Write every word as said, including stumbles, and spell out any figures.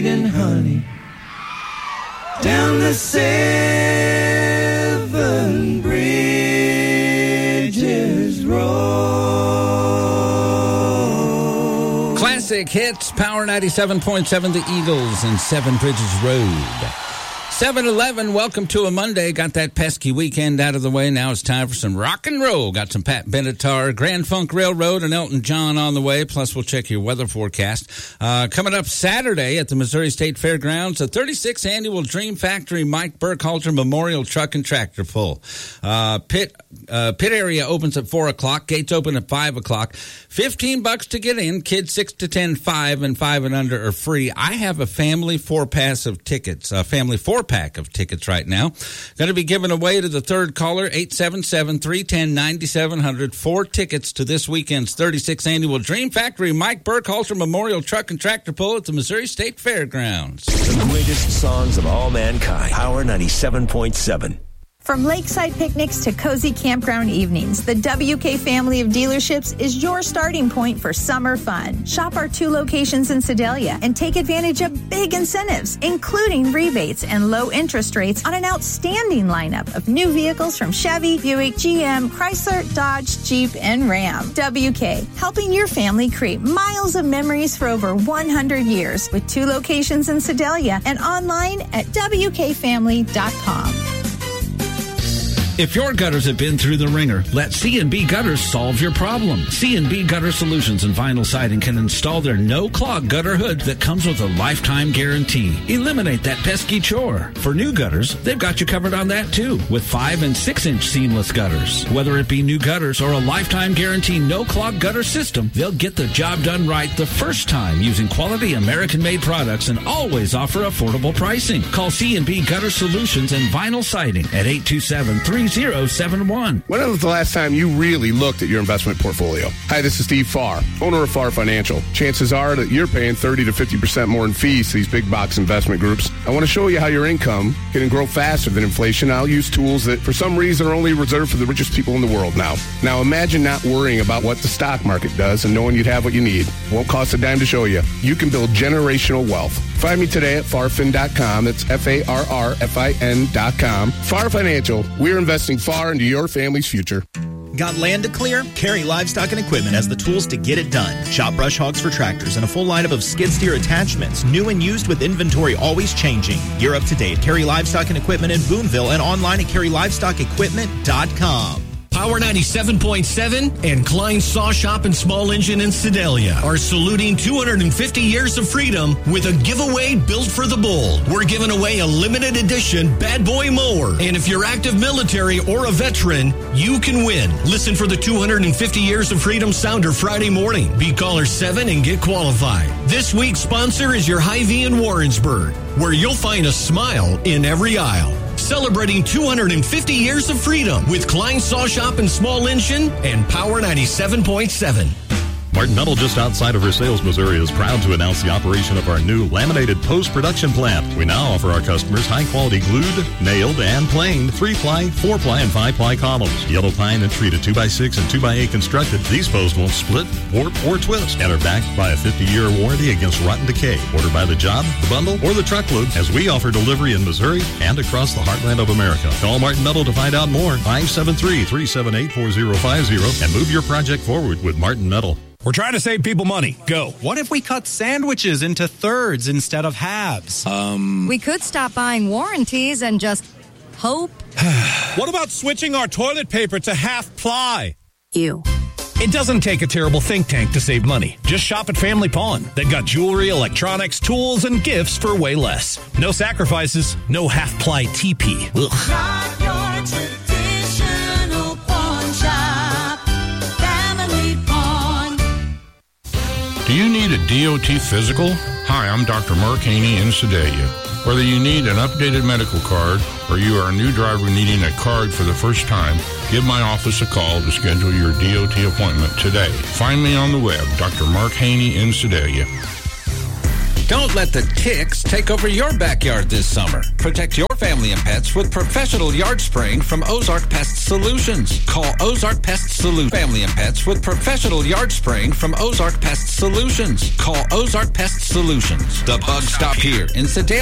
and honey down the seven bridges road. Classic hits, Power ninety-seven point seven, the Eagles and Seven Bridges Road. seven eleven, welcome to a Monday. Got that pesky weekend out of the way. Now it's time for some rock and roll. Got some Pat Benatar, Grand Funk Railroad, and Elton John on the way. Plus, we'll check your weather forecast. Uh, coming up Saturday at the Missouri State Fairgrounds, the thirty-sixth Annual Dream Factory Mike Burkhalter Memorial Truck and Tractor Pull. Uh, pit, uh, pit area opens at four o'clock. Gates open at five o'clock. fifteen bucks to get in. Kids six to ten, five, and five and under are free. I have a family four-pass of tickets, a family four-pack of tickets right now. Going to be given away to the third caller, eight seven seven, three one zero, nine seven zero zero. Four tickets to this weekend's thirty-sixth Annual Dream Factory Mike Burkhalter Memorial Truck and Tractor Pull at the Missouri State Fairgrounds. The greatest songs of all mankind. Power ninety-seven point seven. From lakeside picnics to cozy campground evenings, the W K family of dealerships is your starting point for summer fun. Shop our two locations in Sedalia and take advantage of big incentives, including rebates and low interest rates on an outstanding lineup of new vehicles from Chevy, Buick, G M, Chrysler, Dodge, Jeep, and Ram. W K, helping your family create miles of memories for over one hundred years with two locations in Sedalia and online at W K family dot com. If your gutters have been through the ringer, let C and B Gutters solve your problem. C and B Gutter Solutions and Vinyl Siding can install their no-clog gutter hood that comes with a lifetime guarantee. Eliminate that pesky chore. For new gutters, they've got you covered on that too, with five and six inch seamless gutters. Whether it be new gutters or a lifetime guarantee no-clog gutter system, they'll get the job done right the first time using quality American-made products and always offer affordable pricing. Call C and B Gutter Solutions and Vinyl Siding at eight two seven, three zero seven one. When was the last time you really looked at your investment portfolio? Hi, this is Steve Farr, owner of Farr Financial. Chances are that you're paying thirty to fifty percent more in fees to these big box investment groups. I want to show you how your income can grow faster than inflation. I'll use tools that for some reason are only reserved for the richest people in the world now. Now imagine not worrying about what the stock market does and knowing you'd have what you need. It won't cost a dime to show you. You can build generational wealth. Find me today at farfin dot com. That's F A R R F I N dot com. Farr Financial. We're investing far into your family's future. Got land to clear? Carry Livestock and Equipment has the tools to get it done. Shop brush hogs for tractors and a full lineup of skid steer attachments, new and used with inventory always changing. You're up to date. Carry Livestock and Equipment in Boonville and online at carry livestock equipment dot com. Power ninety-seven point seven and Klein Saw Shop and Small Engine in Sedalia are saluting two hundred fifty years of freedom with a giveaway built for the bold. We're giving away a limited edition Bad Boy mower. And if you're active military or a veteran, you can win. Listen for the two hundred fifty years of freedom sounder Friday morning. Be caller seven and get qualified. This week's sponsor is your Hy-Vee in Warrensburg, where you'll find a smile in every aisle. Celebrating two hundred fifty years of freedom with Klein Saw Shop and Small Engine and Power ninety-seven point seven. Martin Metal, just outside of Versailles, Missouri, is proud to announce the operation of our new laminated post-production plant. We now offer our customers high-quality glued, nailed, and planed three-ply, four-ply, and five-ply columns. Yellow pine and treated two by six and two by eight constructed. These posts won't split, warp, or twist and are backed by a fifty-year warranty against rotten decay. Order by the job, the bundle, or the truckload, as we offer delivery in Missouri and across the heartland of America. Call Martin Metal to find out more. five seven three, three seven eight, four zero five zero and move your project forward with Martin Metal. We're trying to save people money. Go. What if we cut sandwiches into thirds instead of halves? Um. We could stop buying warranties and just hope. What about switching our toilet paper to half ply? Ew. It doesn't take a terrible think tank to save money. Just shop at Family Pawn. They've got jewelry, electronics, tools, and gifts for way less. No sacrifices, no half-ply T P. Ugh. Shop your traditional pawn shop. Family Pawn. Do you need a D O T physical? Hi, I'm Doctor Mark Haney in Sedalia. Whether you need an updated medical card or you are a new driver needing a card for the first time, give my office a call to schedule your D O T appointment today. Find me on the web, Doctor Mark Haney in Sedalia. Don't let the ticks take over your backyard this summer. Protect your family and pets with professional yard spraying from Ozark Pest Solutions. Call Ozark Pest Solutions. Family and pets with professional yard spraying from Ozark Pest Solutions. Call Ozark Pest Solutions. The bugs stop here in Sedalia.